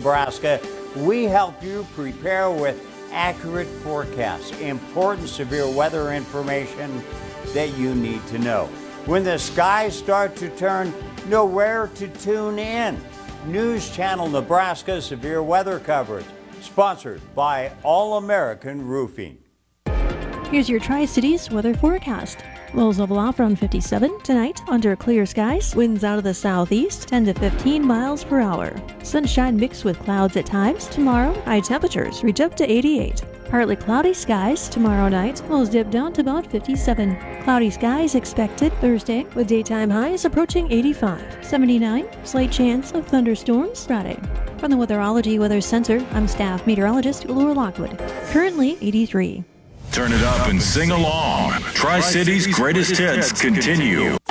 Nebraska, we help you prepare with accurate forecasts, important severe weather information that you need to know. When the skies start to turn, know where to tune in. News Channel Nebraska severe weather coverage, sponsored by All American Roofing. Here's your Tri-Cities weather forecast. Lows level off around 57 tonight under clear skies. Winds out of the southeast 10 to 15 miles per hour. Sunshine mixed with clouds at times. Tomorrow, high temperatures reach up to 88. Partly cloudy skies tomorrow night. Lows dip down to about 57. Cloudy skies expected Thursday with daytime highs approaching 85. 79. Slight chance of thunderstorms Friday. From the Weatherology Weather Center, I'm staff meteorologist Laura Lockwood. Currently 83. Turn it up and sing along. Tri-Cities greatest hits continue.